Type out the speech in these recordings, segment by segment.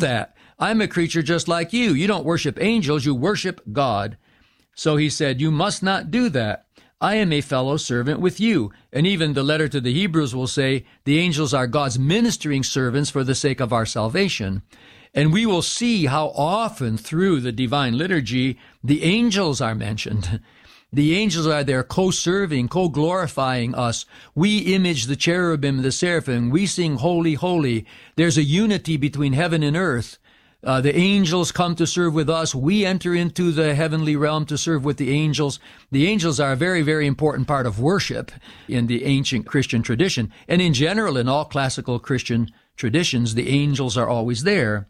that. I'm a creature just like you. You don't worship angels, you worship God. So he said, you must not do that. I am a fellow servant with you. And even the letter to the Hebrews will say, the angels are God's ministering servants for the sake of our salvation. And we will see how often through the divine liturgy, the angels are mentioned. The angels are there co-serving, co-glorifying us. We image the cherubim, the seraphim. We sing, holy, holy. There's a unity between heaven and earth. The angels come to serve with us. We enter into the heavenly realm to serve with the angels. The angels are a very, very important part of worship in the ancient Christian tradition. And in general, in all classical Christian traditions, the angels are always there.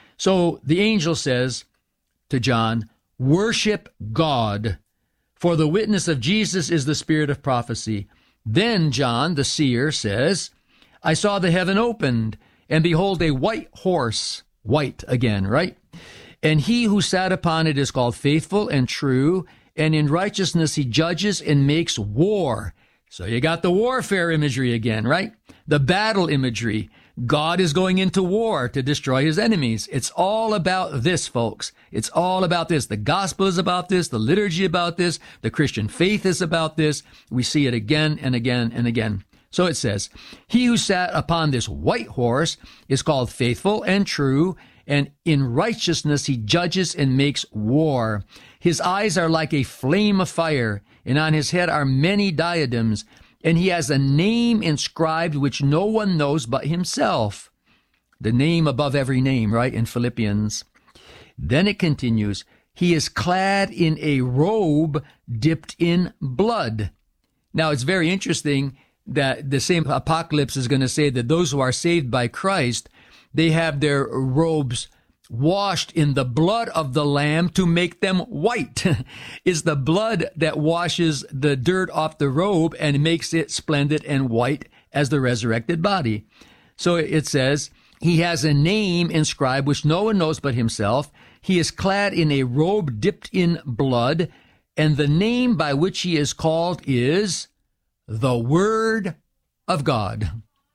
So the angel says to John, worship God, for the witness of Jesus is the spirit of prophecy. Then John, the seer, says, I saw the heaven opened, and behold, a white horse. White again, right? And he who sat upon it is called faithful and true, and in righteousness he judges and makes war. So you got the warfare imagery again, right? The battle imagery. God is going into war to destroy his enemies. It's all about this, folks. It's all about this. The gospel is about this. The liturgy about this. The Christian faith is about this. We see it again and again and again. So it says, he who sat upon this white horse is called faithful and true, and in righteousness he judges and makes war. His eyes are like a flame of fire, and on his head are many diadems, and he has a name inscribed which no one knows but himself. The name above every name, right, in Philippians. Then it continues, he is clad in a robe dipped in blood. Now it's very interesting that the same Apocalypse is going to say that those who are saved by Christ, they have their robes washed in the blood of the Lamb to make them white. It's the blood that washes the dirt off the robe and makes it splendid and white as the resurrected body. So it says, he has a name inscribed which no one knows but himself. He is clad in a robe dipped in blood, and the name by which he is called is the Word of God.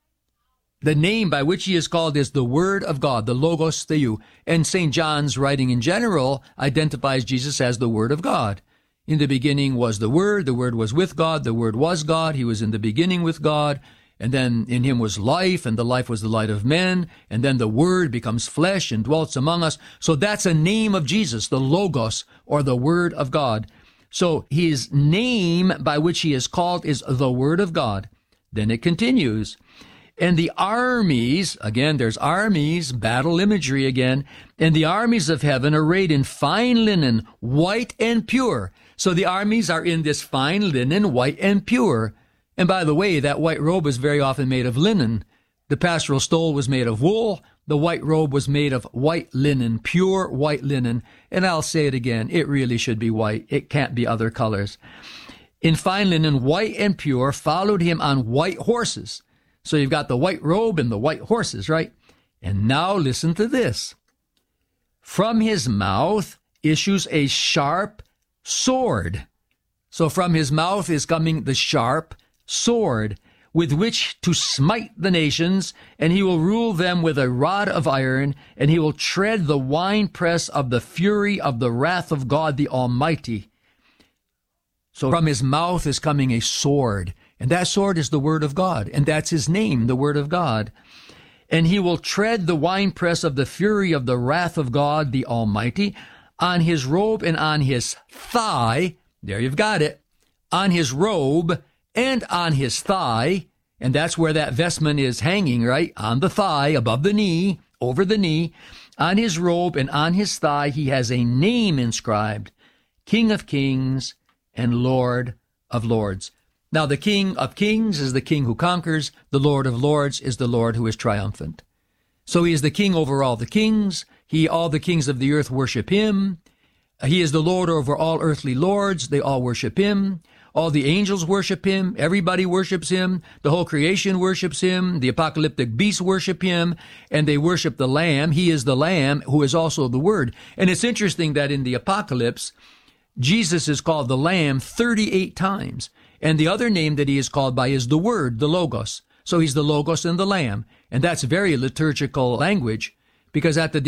The name by which he is called is the Word of God, the Logos Theou. And St. John's writing in general identifies Jesus as the Word of God. In the beginning was the Word was with God, the Word was God, he was in the beginning with God, and then in him was life, and the life was the light of men, and then the Word becomes flesh and dwells among us. So that's a name of Jesus, the Logos, or the Word of God. So his name by which he is called is the Word of God. Then it continues. And the armies, again, there's armies, battle imagery again, and the armies of heaven arrayed in fine linen, white and pure. So the armies are in this fine linen, white and pure. And by the way, that white robe is very often made of linen. The pastoral stole was made of wool. The white robe was made of white linen, pure white linen. And I'll say it again, it really should be white. It can't be other colors. In fine linen, white and pure, followed him on white horses. So you've got the white robe and the white horses, right? And now listen to this. From his mouth issues a sharp sword. So from his mouth is coming the sharp sword, with which to smite the nations, and he will rule them with a rod of iron, and he will tread the winepress of the fury of the wrath of God the Almighty. So from his mouth is coming a sword, and that sword is the Word of God, and that's his name, the Word of God. And he will tread the winepress of the fury of the wrath of God the Almighty. On his robe and on his thigh, there you've got it, on his robe and on his thigh, and that's where that vestment is hanging, right? On the thigh, above the knee, over the knee. On his robe and on his thigh, he has a name inscribed, King of Kings and Lord of Lords. Now, the King of Kings is the King who conquers. The Lord of Lords is the Lord who is triumphant. So he is the King over all the kings. All the kings of the earth worship him. He is the Lord over all earthly lords. They all worship him. All the angels worship him. Everybody worships him. The whole creation worships him. The apocalyptic beasts worship him. And they worship the Lamb. He is the Lamb who is also the Word. And it's interesting that in the Apocalypse, Jesus is called the Lamb 38 times. And the other name that he is called by is the Word, the Logos. So he's the Logos and the Lamb. And that's very liturgical language, because at the